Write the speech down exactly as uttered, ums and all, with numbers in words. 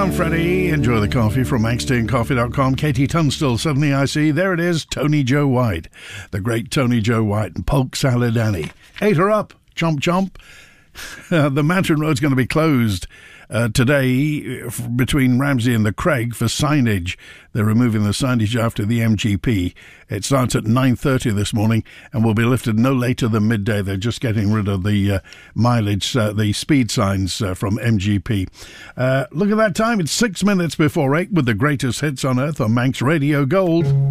on, Freddie. Enjoy the coffee from manx tea and coffee dot com. Katie Tunstall, suddenly I see. There it is, Tony Joe White. The great Tony Joe White and Polk Salad Annie. Ate her up. Chomp, chomp. Uh, the Mansion Road's going to be closed uh, today f- between Ramsey and the Craig for signage. They're removing the signage after the M G P. It starts at nine thirty this morning and will be lifted no later than midday. They're just getting rid of the uh, mileage, uh, the speed signs uh, from M G P. Uh, look at that time. It's six minutes before eight with the greatest hits on earth on Manx Radio Gold.